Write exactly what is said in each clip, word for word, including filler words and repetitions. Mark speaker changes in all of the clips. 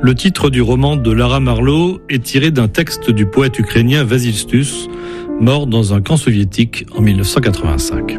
Speaker 1: Le titre du roman de Lara Marlowe est tiré d'un texte du poète ukrainien Vasil Stus, mort dans un camp soviétique en dix-neuf cent quatre-vingt-cinq.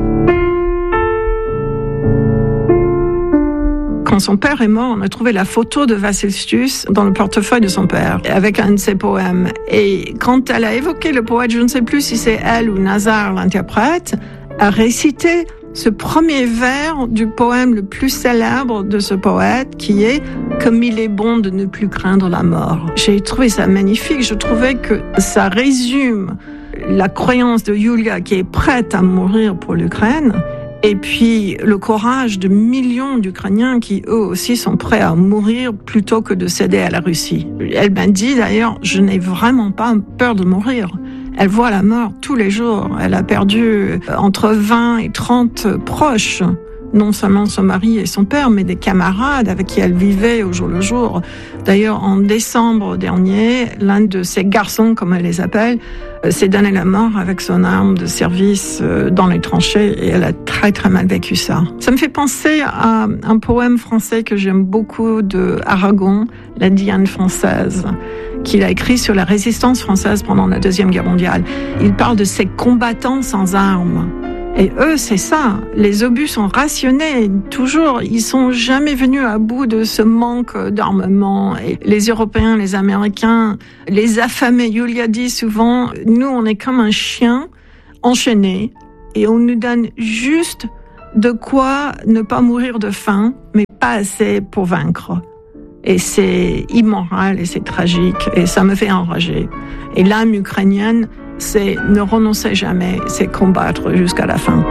Speaker 2: Quand son père est mort, on a trouvé la photo de Vasil Stus dans le portefeuille de son père, avec un de ses poèmes. Et quand elle a évoqué le poète, je ne sais plus si c'est elle ou Nazar, l'interprète, a récité ce premier vers du poème le plus célèbre de ce poète, qui est « Comme il est bon de ne plus craindre la mort ». J'ai trouvé ça magnifique. Je trouvais que ça résume la croyance de Yulia qui est prête à mourir pour l'Ukraine, et puis le courage de millions d'Ukrainiens qui, eux aussi, sont prêts à mourir plutôt que de céder à la Russie. Elle m'a dit d'ailleurs, je n'ai vraiment pas peur de mourir. Elle voit la mort tous les jours. Elle a perdu entre vingt et trente proches. Non seulement son mari et son père, mais des camarades avec qui elle vivait au jour le jour. D'ailleurs, en décembre dernier, l'un de ces garçons, comme elle les appelle, s'est donné la mort avec son arme de service dans les tranchées, et elle a très très mal vécu ça. Ça me fait penser à un poème français que j'aime beaucoup de Aragon, La Diane française, qu'il a écrit sur la résistance française pendant la Deuxième Guerre mondiale. Il parle de ces combattants sans armes. Et eux, c'est ça. Les obus sont rationnés, toujours. Ils sont jamais venus à bout de ce manque d'armement. Et les Européens, les Américains, les affamés. Yulia dit souvent, nous, on est comme un chien enchaîné, et on nous donne juste de quoi ne pas mourir de faim, mais pas assez pour vaincre. Et c'est immoral et c'est tragique, et ça me fait enrager. Et l'âme ukrainienne, c'est ne renoncer jamais, c'est combattre jusqu'à la fin.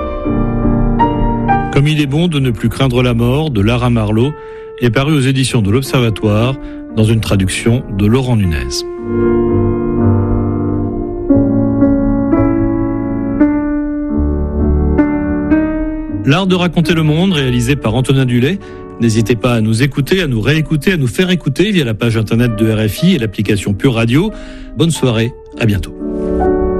Speaker 1: Comme il est bon de ne plus craindre la mort, de Lara Marlowe, est paru aux éditions de l'Observatoire, dans une traduction de Laurent Nunez. L'art de raconter le monde, réalisé par Antonin Dulay. N'hésitez pas à nous écouter, à nous réécouter, à nous faire écouter via la page internet de R F I et l'application Pure Radio. Bonne soirée, à bientôt.